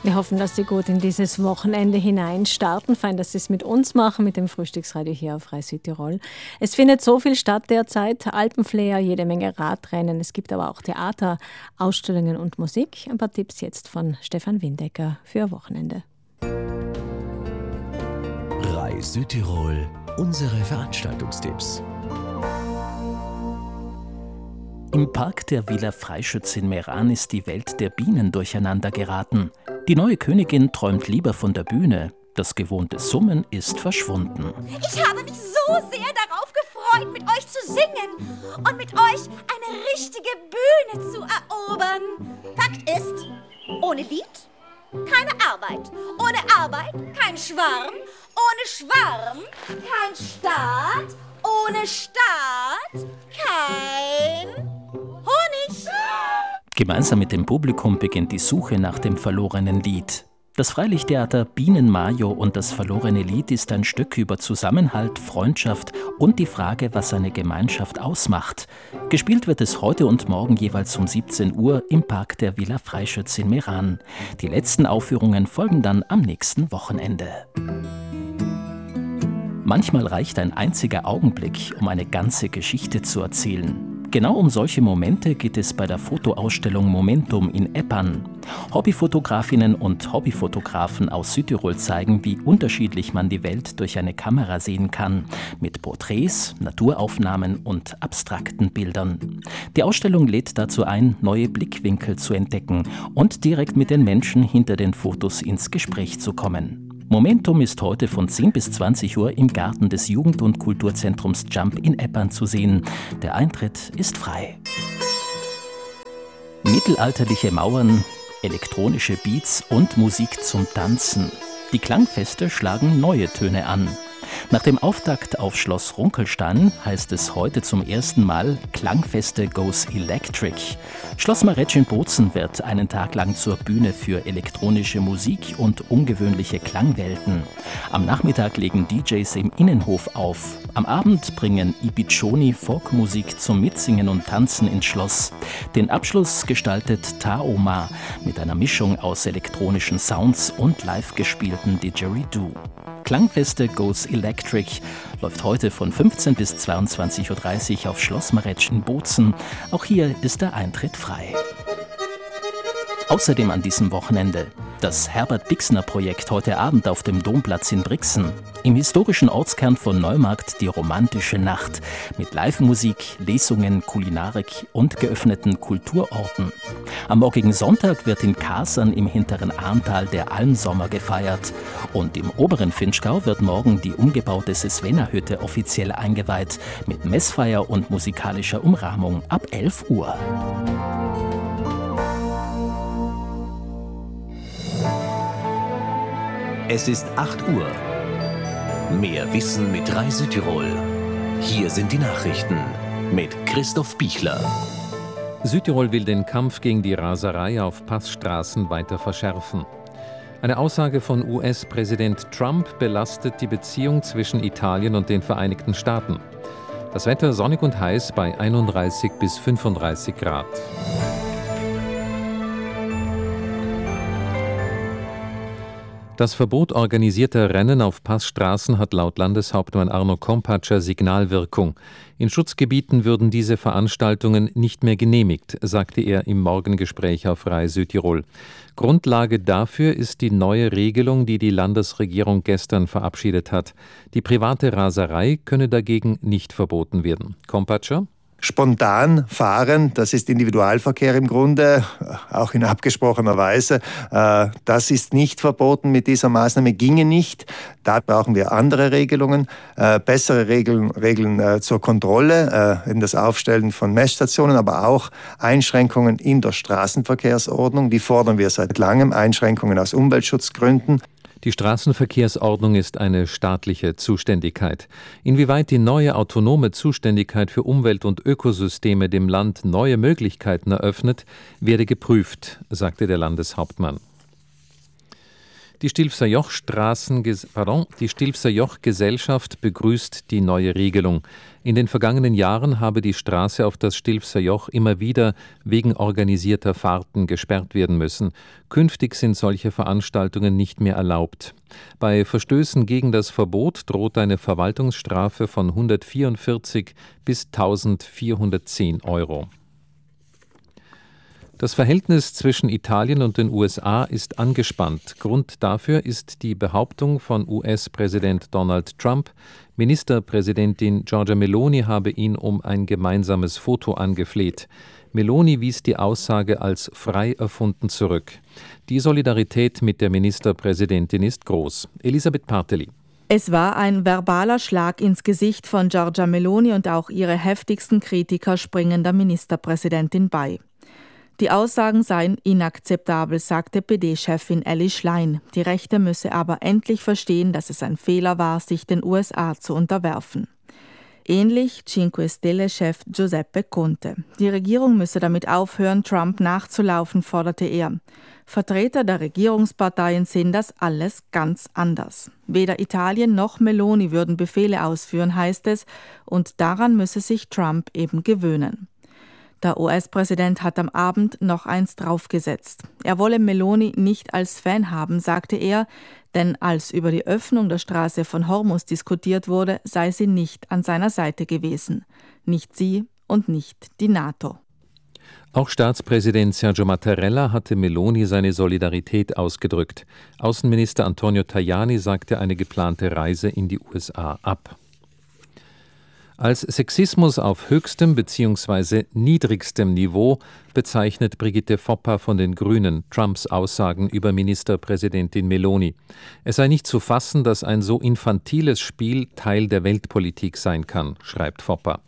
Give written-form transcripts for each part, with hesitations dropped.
Wir hoffen, dass Sie gut in dieses Wochenende hinein starten. Fein, dass Sie es mit uns machen, mit dem Frühstücksradio hier auf Frei Südtirol. Es findet so viel statt derzeit. Alpenflair, jede Menge Radrennen. Es gibt aber auch Theater, Ausstellungen und Musik. Ein paar Tipps jetzt von Stefan Windecker für Ihr Wochenende. Frei Südtirol, unsere Veranstaltungstipps. Im Park der Villa Freischütz in Meran ist die Welt der Bienen durcheinander geraten. Die neue Königin träumt lieber von der Bühne. Das gewohnte Summen ist verschwunden. Ich habe mich so sehr darauf gefreut, mit euch zu singen und mit euch eine richtige Bühne zu erobern. Fakt ist, ohne Lied keine Arbeit. Ohne Arbeit kein Schwarm. Ohne Schwarm kein Staat. Ohne Staat kein Honig. Gemeinsam mit dem Publikum beginnt die Suche nach dem verlorenen Lied. Das Freilichttheater Bienen Majo und das verlorene Lied ist ein Stück über Zusammenhalt, Freundschaft und die Frage, was eine Gemeinschaft ausmacht. Gespielt wird es heute und morgen jeweils um 17 Uhr im Park der Villa Freischütz in Meran. Die letzten Aufführungen folgen dann am nächsten Wochenende. Manchmal reicht ein einziger Augenblick, um eine ganze Geschichte zu erzählen. Genau um solche Momente geht es bei der Fotoausstellung Momentum in Eppan. Hobbyfotografinnen und Hobbyfotografen aus Südtirol zeigen, wie unterschiedlich man die Welt durch eine Kamera sehen kann, mit Porträts, Naturaufnahmen und abstrakten Bildern. Die Ausstellung lädt dazu ein, neue Blickwinkel zu entdecken und direkt mit den Menschen hinter den Fotos ins Gespräch zu kommen. Momentum ist heute von 10 bis 20 Uhr im Garten des Jugend- und Kulturzentrums Jump in Eppan zu sehen. Der Eintritt ist frei. Mittelalterliche Mauern, elektronische Beats und Musik zum Tanzen. Die Klangfeste schlagen neue Töne an. Nach dem Auftakt auf Schloss Runkelstein heißt es heute zum ersten Mal Klangfeste Goes Electric. Schloss Maretsch in Bozen wird einen Tag lang zur Bühne für elektronische Musik und ungewöhnliche Klangwelten. Am Nachmittag legen DJs im Innenhof auf. Am Abend bringen Ibicioni Folkmusik zum Mitsingen und Tanzen ins Schloss. Den Abschluss gestaltet Taoma mit einer Mischung aus elektronischen Sounds und live gespielten Didgeridoo. Klangfeste Goes Electric läuft heute von 15 bis 22.30 Uhr auf Schloss Maretsch in Bozen. Auch hier ist der Eintritt frei. Außerdem an diesem Wochenende das Herbert-Bixner-Projekt heute Abend auf dem Domplatz in Brixen. Im historischen Ortskern von Neumarkt die romantische Nacht mit Live-Musik, Lesungen, Kulinarik und geöffneten Kulturorten. Am morgigen Sonntag wird in Kasern im hinteren Arntal der Almsommer gefeiert. Und im oberen Finchgau wird morgen die umgebaute Sesvena-Hütte offiziell eingeweiht mit Messfeier und musikalischer Umrahmung ab 11 Uhr. Es ist 8 Uhr. Mehr Wissen mit Frei Südtirol. Hier sind die Nachrichten mit Christoph Bichler. Südtirol will den Kampf gegen die Raserei auf Passstraßen weiter verschärfen. Eine Aussage von US-Präsident Trump belastet die Beziehung zwischen Italien und den Vereinigten Staaten. Das Wetter sonnig und heiß bei 31 bis 35 Grad. Das Verbot organisierter Rennen auf Passstraßen hat laut Landeshauptmann Arno Kompatscher Signalwirkung. In Schutzgebieten würden diese Veranstaltungen nicht mehr genehmigt, sagte er im Morgengespräch auf Frei Südtirol. Grundlage dafür ist die neue Regelung, die die Landesregierung gestern verabschiedet hat. Die private Raserei könne dagegen nicht verboten werden. Kompatscher? Spontan fahren, das ist Individualverkehr im Grunde, auch in abgesprochener Weise. Das ist nicht verboten mit dieser Maßnahme, ginge nicht. Da brauchen wir andere Regelungen, bessere Regeln zur Kontrolle, in das Aufstellen von Messstationen, aber auch Einschränkungen in der Straßenverkehrsordnung. Die fordern wir seit langem, Einschränkungen aus Umweltschutzgründen. Die Straßenverkehrsordnung ist eine staatliche Zuständigkeit. Inwieweit die neue autonome Zuständigkeit für Umwelt- und Ökosysteme dem Land neue Möglichkeiten eröffnet, werde geprüft, sagte der Landeshauptmann. Die Stilfser Joch-Gesellschaft begrüßt die neue Regelung. In den vergangenen Jahren habe die Straße auf das Stilfser Joch immer wieder wegen organisierter Fahrten gesperrt werden müssen. Künftig sind solche Veranstaltungen nicht mehr erlaubt. Bei Verstößen gegen das Verbot droht eine Verwaltungsstrafe von 144 bis 1.410 Euro. Das Verhältnis zwischen Italien und den USA ist angespannt. Grund dafür ist die Behauptung von US-Präsident Donald Trump, Ministerpräsidentin Giorgia Meloni habe ihn um ein gemeinsames Foto angefleht. Meloni wies die Aussage als frei erfunden zurück. Die Solidarität mit der Ministerpräsidentin ist groß. Elisabeth Parteli. Es war ein verbaler Schlag ins Gesicht von Giorgia Meloni und auch ihre heftigsten Kritiker springen der Ministerpräsidentin bei. Die Aussagen seien inakzeptabel, sagte PD-Chefin Elly Schlein. Die Rechte müsse aber endlich verstehen, dass es ein Fehler war, sich den USA zu unterwerfen. Ähnlich Cinque Stelle-Chef Giuseppe Conte. Die Regierung müsse damit aufhören, Trump nachzulaufen, forderte er. Vertreter der Regierungsparteien sehen das alles ganz anders. Weder Italien noch Meloni würden Befehle ausführen, heißt es, und daran müsse sich Trump eben gewöhnen. Der US-Präsident hat am Abend noch eins draufgesetzt. Er wolle Meloni nicht als Fan haben, sagte er, denn als über die Öffnung der Straße von Hormuz diskutiert wurde, sei sie nicht an seiner Seite gewesen. Nicht sie und nicht die NATO. Auch Staatspräsident Sergio Mattarella hatte Meloni seine Solidarität ausgedrückt. Außenminister Antonio Tajani sagte eine geplante Reise in die USA ab. Als Sexismus auf höchstem bzw. niedrigstem Niveau bezeichnet Brigitte Foppa von den Grünen Trumps Aussagen über Ministerpräsidentin Meloni. Es sei nicht zu fassen, dass ein so infantiles Spiel Teil der Weltpolitik sein kann, schreibt Foppa.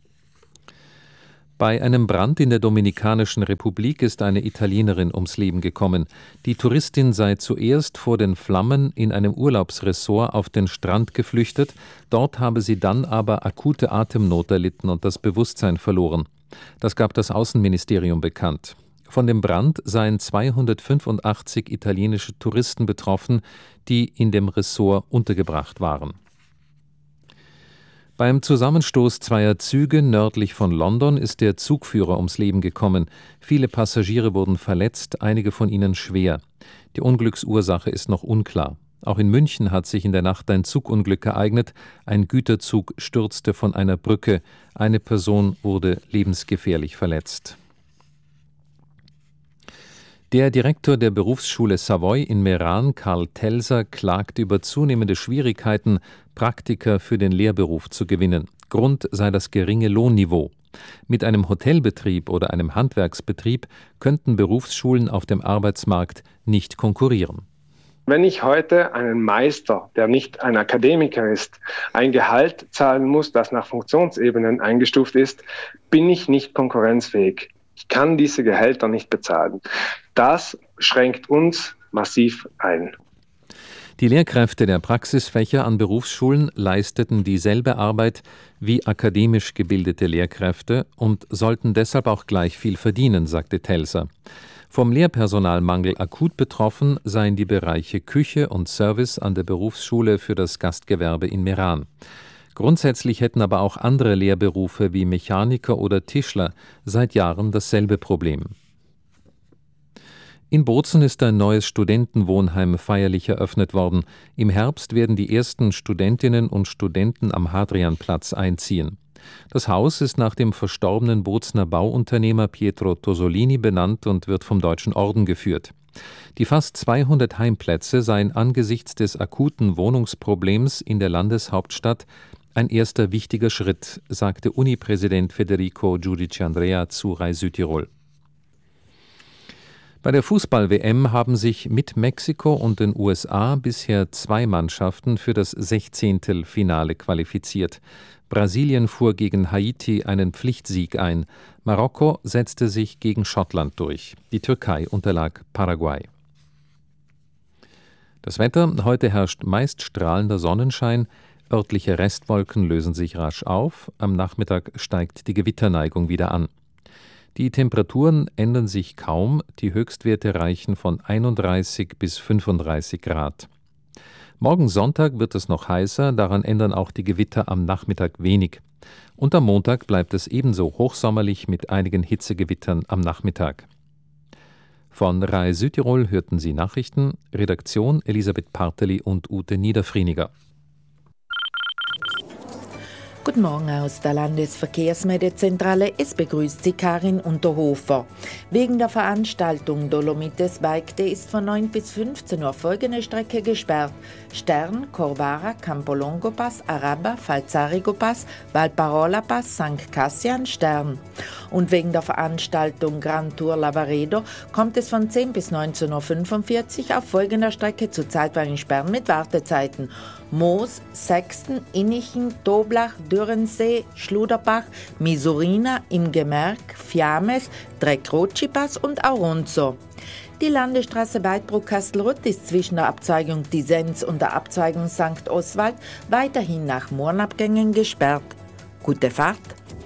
Bei einem Brand in der Dominikanischen Republik ist eine Italienerin ums Leben gekommen. Die Touristin sei zuerst vor den Flammen in einem Urlaubsressort auf den Strand geflüchtet. Dort habe sie dann aber akute Atemnot erlitten und das Bewusstsein verloren. Das gab das Außenministerium bekannt. Von dem Brand seien 285 italienische Touristen betroffen, die in dem Ressort untergebracht waren. Beim Zusammenstoß zweier Züge nördlich von London ist der Zugführer ums Leben gekommen. Viele Passagiere wurden verletzt, einige von ihnen schwer. Die Unglücksursache ist noch unklar. Auch in München hat sich in der Nacht ein Zugunglück ereignet. Ein Güterzug stürzte von einer Brücke. Eine Person wurde lebensgefährlich verletzt. Der Direktor der Berufsschule Savoy in Meran, Karl Telser, klagt über zunehmende Schwierigkeiten, Praktiker für den Lehrberuf zu gewinnen. Grund sei das geringe Lohnniveau. Mit einem Hotelbetrieb oder einem Handwerksbetrieb könnten Berufsschulen auf dem Arbeitsmarkt nicht konkurrieren. Wenn ich heute einen Meister, der nicht ein Akademiker ist, ein Gehalt zahlen muss, das nach Funktionsebenen eingestuft ist, bin ich nicht konkurrenzfähig. Ich kann diese Gehälter nicht bezahlen. Das schränkt uns massiv ein. Die Lehrkräfte der Praxisfächer an Berufsschulen leisteten dieselbe Arbeit wie akademisch gebildete Lehrkräfte und sollten deshalb auch gleich viel verdienen, sagte Telser. Vom Lehrpersonalmangel akut betroffen seien die Bereiche Küche und Service an der Berufsschule für das Gastgewerbe in Meran. Grundsätzlich hätten aber auch andere Lehrberufe wie Mechaniker oder Tischler seit Jahren dasselbe Problem. In Bozen ist ein neues Studentenwohnheim feierlich eröffnet worden. Im Herbst werden die ersten Studentinnen und Studenten am Hadrianplatz einziehen. Das Haus ist nach dem verstorbenen Bozener Bauunternehmer Pietro Tosolini benannt und wird vom Deutschen Orden geführt. Die fast 200 Heimplätze seien angesichts des akuten Wohnungsproblems in der Landeshauptstadt ein erster wichtiger Schritt, sagte Uni-Präsident Federico Giudici-Andrea zu Rai Südtirol. Bei der Fußball-WM haben sich mit Mexiko und den USA bisher 2 Mannschaften für das 16. Finale qualifiziert. Brasilien fuhr gegen Haiti einen Pflichtsieg ein. Marokko setzte sich gegen Schottland durch. Die Türkei unterlag Paraguay. Das Wetter: Heute herrscht meist strahlender Sonnenschein. Örtliche Restwolken lösen sich rasch auf. Am Nachmittag steigt die Gewitterneigung wieder an. Die Temperaturen ändern sich kaum, die Höchstwerte reichen von 31 bis 35 Grad. Morgen Sonntag wird es noch heißer, daran ändern auch die Gewitter am Nachmittag wenig. Und am Montag bleibt es ebenso hochsommerlich mit einigen Hitzegewittern am Nachmittag. Von RAI Südtirol hörten Sie Nachrichten, Redaktion Elisabeth Parteli und Ute Niederfrieniger. Guten Morgen aus der Landesverkehrsmedienzentrale. Es begrüßt Sie Karin Unterhofer. Wegen der Veranstaltung Dolomites Bike Day ist von 9 bis 15 Uhr folgende Strecke gesperrt: Stern, Corvara, Campolongo Pass, Araba, Falzarigo Pass, Valparola Pass, St. Cassian, Stern. Und wegen der Veranstaltung Grand Tour Lavaredo kommt es von 10 bis 19.45 Uhr auf folgender Strecke zu zeitweiligen Sperren mit Wartezeiten: Moos, Sexten, Innichen, Toblach, Dürrensee, Schluderbach, Misurina, im Gemerk, Fiames, Dreck-Rotschi-Pass und Auronzo. Die Landesstraße Weidbruck-Kastelruth ist zwischen der Abzweigung Disenz und der Abzweigung St. Oswald weiterhin nach Mohrenabgängen gesperrt. Gute Fahrt!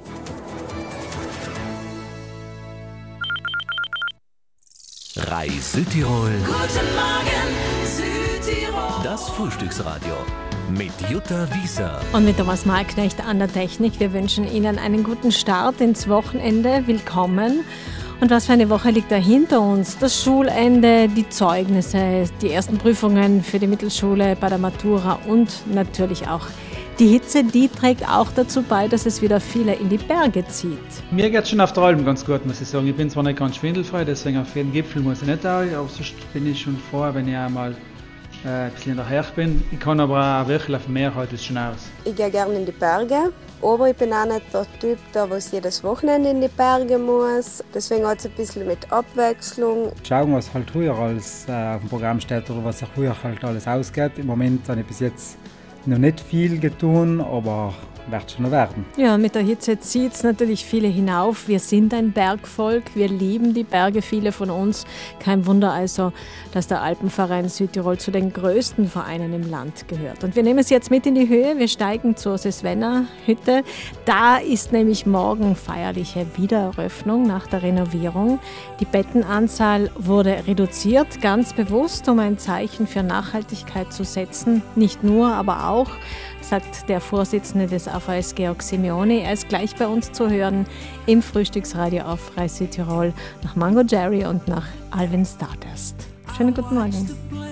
RAI Südtirol. Guten Morgen, Südtirol. Das Frühstücksradio mit Jutta Wieser. Und mit Thomas Malknecht an der Technik. Wir wünschen Ihnen einen guten Start ins Wochenende. Willkommen. Und was für eine Woche liegt da hinter uns? Das Schulende, die Zeugnisse, die ersten Prüfungen für die Mittelschule bei der Matura und natürlich auch die Hitze, die trägt auch dazu bei, dass es wieder viele in die Berge zieht. Mir geht es schon auf der Alm ganz gut, muss ich sagen. Ich bin zwar nicht ganz schwindelfrei, deswegen auf jeden Gipfel muss ich nicht auch, aber sonst bin ich schon froh, wenn ich einmal ein bisschen daher bin. Ich kann aber auch wirklich auf dem Meer heute schon aus. Ich gehe gerne in die Berge, aber ich bin auch nicht der Typ, der was jedes Wochenende in die Berge muss. Deswegen hat es ein bisschen mit Abwechslung. Schauen, was halt früher alles auf dem Programm steht oder was sich früher halt alles ausgeht. Im Moment habe ich bis jetzt noch nicht viel getan, aber wird schon noch werden. Ja, mit der Hitze zieht es natürlich viele hinauf. Wir sind ein Bergvolk, wir lieben die Berge, viele von uns. Kein Wunder also, dass der Alpenverein Südtirol zu den größten Vereinen im Land gehört. Und wir nehmen es jetzt mit in die Höhe. Wir steigen zur Sesvenna-Hütte. Da ist nämlich morgen feierliche Wiedereröffnung nach der Renovierung. Die Bettenanzahl wurde reduziert, ganz bewusst, um ein Zeichen für Nachhaltigkeit zu setzen. Nicht nur, aber auch, sagt der Vorsitzende des AVS Georg Simeone. Er ist gleich bei uns zu hören im Frühstücksradio auf RAI Südtirol nach Mango Jerry und nach Alvin Stardust. Schönen guten Morgen.